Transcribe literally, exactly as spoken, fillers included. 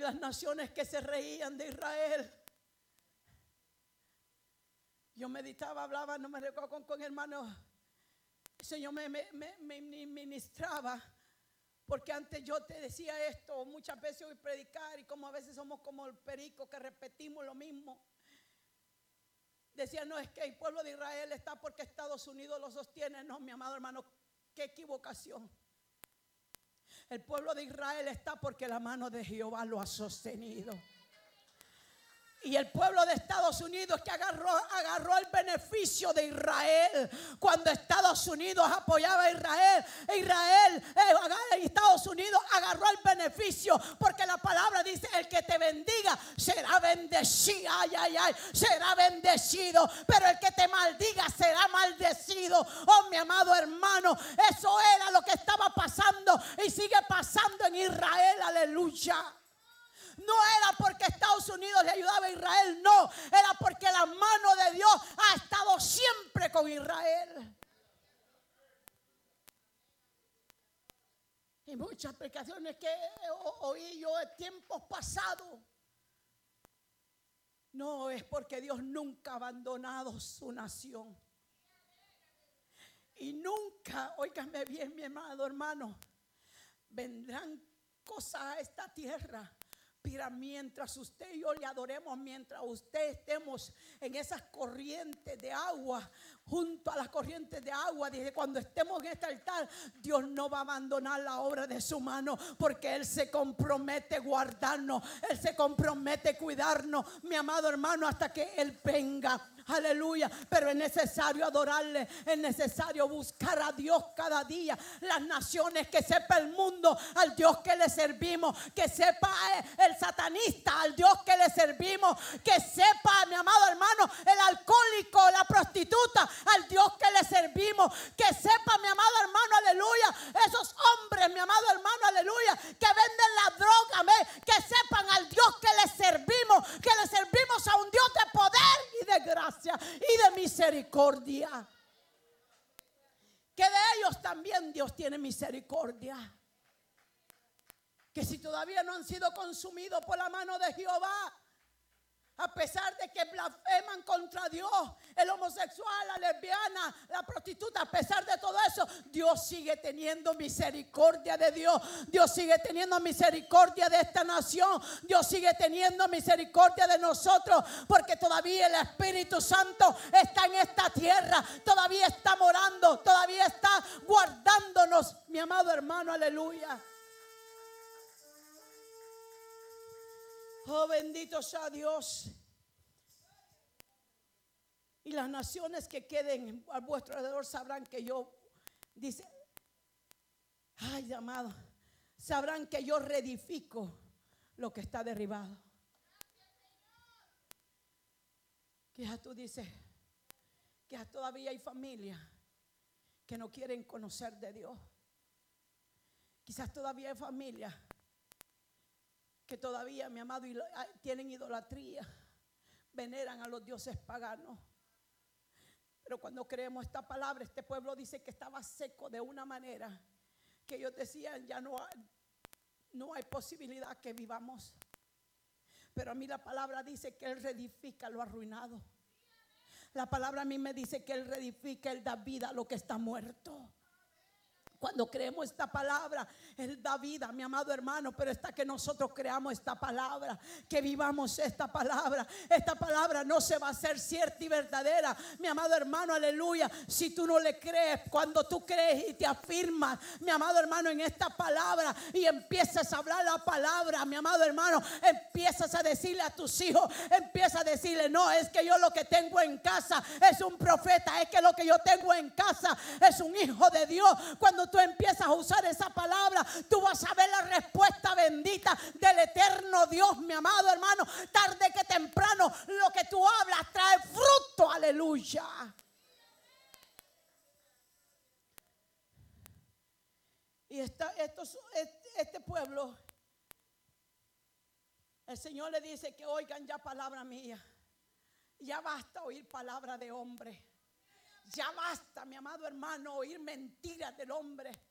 las naciones que se reían de Israel. Yo meditaba, hablaba, no me recuerdo con, con hermanos. El Señor me, me, me, me ministraba. Porque antes yo te decía esto, muchas veces oí predicar y como a veces somos como el perico que repetimos lo mismo. Decía, no, es que el pueblo de Israel está porque Estados Unidos lo sostiene. No, mi amado hermano, qué equivocación. El pueblo de Israel está porque la mano de Jehová lo ha sostenido. Y el pueblo de Estados Unidos que agarró, agarró el beneficio de Israel. Cuando Estados Unidos apoyaba a Israel, Israel, eh, Estados Unidos agarró el beneficio. Porque la palabra dice, el que te bendiga será bendecido. Ay, ay, ay, será bendecido. Pero el que te maldiga será maldecido. Oh, mi amado hermano, eso era lo que estaba pasando y sigue pasando en Israel. Aleluya. No era porque Estados Unidos le ayudaba a Israel, no. Era porque la mano de Dios ha estado siempre con Israel. Y muchas explicaciones que oí yo en tiempos pasados. No es porque Dios nunca ha abandonado su nación. Y nunca, óigame bien, mi amado hermano, vendrán cosas a esta tierra. Pero mientras usted y yo le adoremos, mientras usted estemos en esas corrientes de agua, junto a las corrientes de agua, dice, cuando estemos en este altar, Dios no va a abandonar la obra de su mano, porque Él se compromete a guardarnos, Él se compromete a cuidarnos, mi amado hermano, hasta que Él venga. Aleluya, pero es necesario adorarle, es necesario buscar a Dios cada día. Las naciones, que sepa el mundo al Dios que le servimos, que sepa el satanista al Dios que le servimos, que sepa, mi amado hermano, el alcohólico, la prostituta al Dios que le servimos, que sepa, mi amado hermano, aleluya, esos hombres, mi amado hermano, aleluya, que venden la droga, amén, que sepan al Dios que le servimos, que le servimos a un Dios de poder y de gracia y de misericordia, que de ellos también Dios tiene misericordia, que si todavía no han sido consumidos por la mano de Jehová, a pesar de que blasfeman contra Dios, el homosexual, la lesbiana, la prostituta, a pesar de todo eso, Dios sigue teniendo misericordia de Dios. Dios sigue teniendo misericordia de esta nación. Dios sigue teniendo misericordia de nosotros, porque todavía el Espíritu Santo está en esta tierra. Todavía está morando, todavía está guardándonos, mi amado hermano, aleluya. Oh, bendito sea Dios. Y las naciones que queden a vuestro alrededor sabrán que yo, dice, ay, amado, sabrán que yo reedifico lo que está derribado. Quizás tú dices, quizás todavía hay familias que no quieren conocer de Dios. Quizás todavía hay familias que todavía, mi amado, tienen idolatría, veneran a los dioses paganos. Pero cuando creemos esta palabra, este pueblo dice que estaba seco de una manera que ellos decían, ya no hay, no hay posibilidad que vivamos. Pero a mí la palabra dice que Él reedifica lo arruinado. La palabra a mí me dice que Él reedifica, Él da vida a lo que está muerto. Cuando creemos esta palabra, Él da vida, mi amado hermano. Pero está que nosotros creamos esta palabra, que vivamos esta palabra. Esta palabra no se va a hacer cierta y verdadera, mi amado hermano, aleluya, si tú no le crees. Cuando tú crees y te afirmas, mi amado hermano, en esta palabra, y empiezas a hablar la palabra, mi amado hermano, empiezas a decirle a tus hijos, empiezas a decirle, no, es que yo lo que tengo en casa es un profeta, es que lo que yo tengo en casa es un hijo de Dios. Cuando tú empiezas a usar esa palabra, tú vas a ver la respuesta bendita del eterno Dios, mi amado hermano. Tarde que temprano, lo que tú hablas trae fruto, aleluya. Y esta, estos, este pueblo, el Señor le dice que oigan ya palabra mía. Ya basta oír palabra de hombre. Ya basta, mi amado hermano, oír mentiras del hombre.